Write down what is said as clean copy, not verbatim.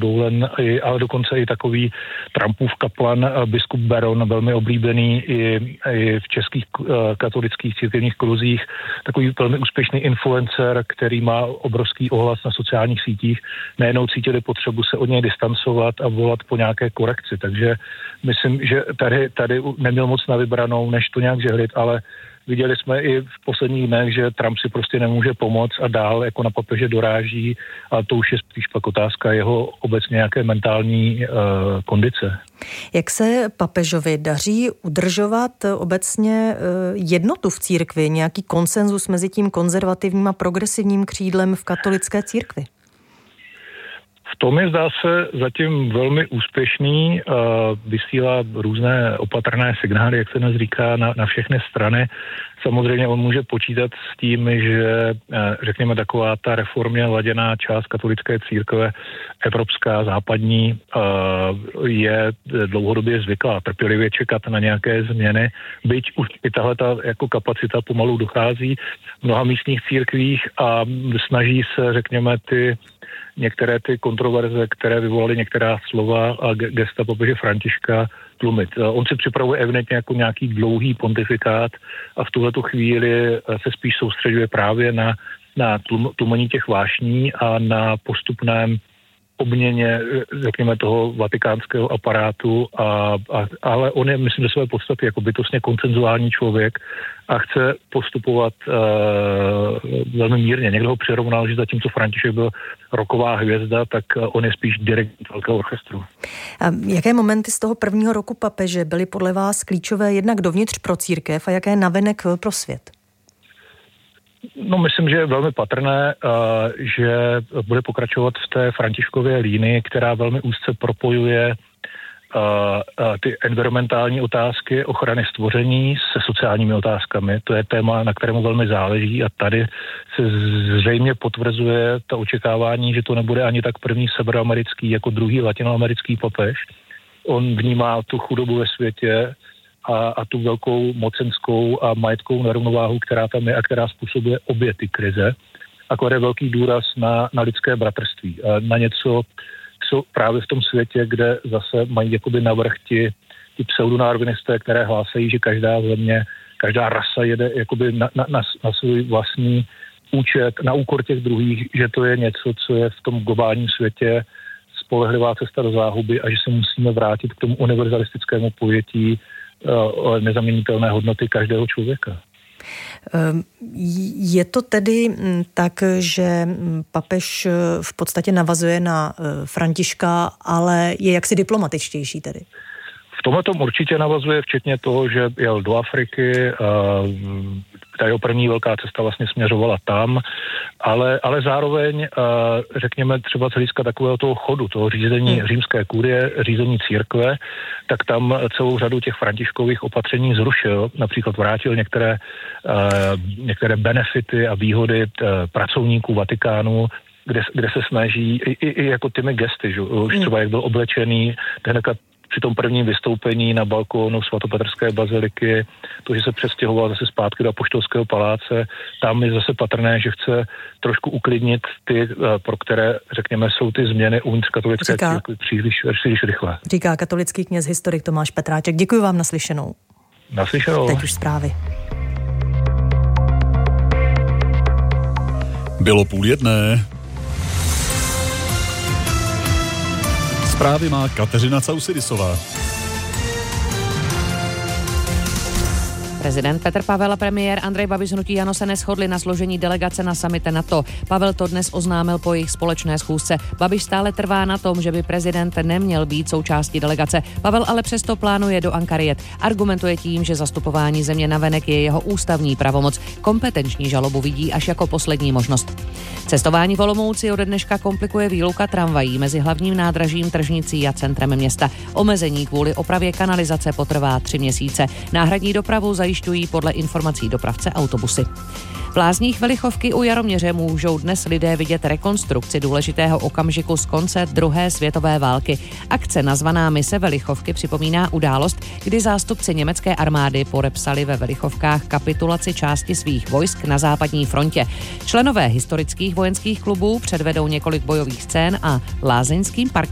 Dolan, ale dokonce i takový Trumpův kaplan biskup Baron, velmi oblíbený i v českých katolických církevních kruzích, takový velmi úspěšný influencer, který má obrovský ohlas na sociálních sítích, nejenom cítili potřebu se od něj distancovat a volat po nějaké korekci. Takže myslím, že tady neměl moc na vybranou, než to nějak žehlit, ale viděli jsme i v posledních dnech, že Trump si prostě nemůže pomoct a dál jako na papeže doráží, a to už je spíš pak otázka jeho obecně nějaké mentální kondice. Jak se papežovi daří udržovat obecně jednotu v církvi, nějaký konsenzus mezi tím konzervativním a progresivním křídlem v katolické církvi? V tom je, zdá se, zatím velmi úspěšný, vysílá různé opatrné signály, jak se dnes říká, na všechny strany. Samozřejmě on může počítat s tím, že, řekněme, taková ta reformně laděná část katolické církve, evropská, západní, je dlouhodobě zvyklá trpělivě čekat na nějaké změny, byť už i tahle jako kapacita pomalu dochází v mnoha místních církvích a snaží se, řekněme, některé ty kontroverze, které vyvolaly některá slova a gesta papeže Františka, tlumit. On si připravuje evidentně jako nějaký dlouhý pontifikát a v tuhletu chvíli se spíš soustředuje právě na tlumení těch vášní a na postupném obměně, řekněme, toho vatikánského aparátu, ale on je, myslím, že své podstaty jako bytostně konsenzuální člověk a chce postupovat velmi mírně. Někdo ho přirovnal, že zatímco František byl rocková hvězda, tak on je spíš dirigent velkého orchestru. A jaké momenty z toho prvního roku papeže byly podle vás klíčové jednak dovnitř pro církev a jaké navenek pro svět? No, myslím, že je velmi patrné, že bude pokračovat v té Františkově línii, která velmi úzce propojuje ty environmentální otázky ochrany stvoření se sociálními otázkami. To je téma, na kterému velmi záleží a tady se zřejmě potvrzuje ta očekávání, že to nebude ani tak první severoamerický jako druhý latinoamerický papež. On vnímá tu chudobu ve světě a tu velkou mocenskou a majetkovou nerovnováhu, která tam je a která způsobuje obě ty krize. A klade velký důraz na lidské bratrství. Na něco, co právě v tom světě, kde zase mají jakoby navrch ti pseudonarkonisté, které hlásají, že každá země, každá rasa jede jakoby na svůj vlastní účet, na úkor těch druhých, že to je něco, co je v tom globálním světě spolehlivá cesta do záhuby a že se musíme vrátit k tomu univerzalistickému pojetí nezaměnitelné hodnoty každého člověka. Je to tedy tak, že papež v podstatě navazuje na Františka, ale je jaksi diplomatičtější tedy? V tomhle tom určitě navazuje, včetně toho, že jel do Afriky, ta jeho první velká cesta vlastně směřovala tam, ale zároveň, řekněme třeba z hlediska takového toho chodu, toho řízení římské kurie, řízení církve, tak tam celou řadu těch františkových opatření zrušil, například vrátil některé benefity a výhody pracovníků Vatikánu, kde se snaží i jako těmi gesty, že už třeba jak byl oblečený, hnedka při tom prvním vystoupení na balkónu svatopetrské baziliky, to, že se přestěhoval zase zpátky do Apoštolského paláce, tam je zase patrné, že chce trošku uklidnit ty, pro které, řekněme, jsou ty změny uvnitř katolické církve příliš rychlé. Říká katolický kněz historik Tomáš Petráček. Děkuji vám, naslyšenou. Naslyšenou. Teď už zprávy. Bylo 12:30. Zprávy má Kateřina Causidisová. Prezident Petr Pavel a premiér Andrej Babiš z hnutí ANO se neshodli na složení delegace na summit NATO. Pavel to dnes oznámil po jejich společné schůzce. Babiš stále trvá na tom, že by prezident neměl být součástí delegace. Pavel ale přesto plánuje do Ankary jet. Argumentuje tím, že zastupování země navenek je jeho ústavní pravomoc. Kompetenční žalobu vidí až jako poslední možnost. Cestování v Olomouci ode dneška komplikuje výluka tramvají mezi hlavním nádražím, tržnicí a centrem města. Omezení kvůli opravě kanalizace potrvá 3 měsíce. Náhradní dopravu zajišťují podle informací dopravce autobusy. V lázních Velichovky u Jaroměře můžou dnes lidé vidět rekonstrukci důležitého okamžiku z konce druhé světové války. Akce nazvaná Mise Velichovky připomíná událost, kdy zástupci německé armády podepsali ve Velichovkách kapitulaci části svých vojsk na západní frontě. Členové historických vojenských klubů předvedou několik bojových scén a lázeňským parkem